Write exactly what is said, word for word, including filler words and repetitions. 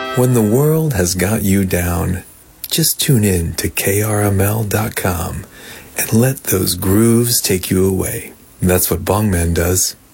When the world has got you down, just tune in to K R M L dot com and let those grooves take you away. That's what Bongman does.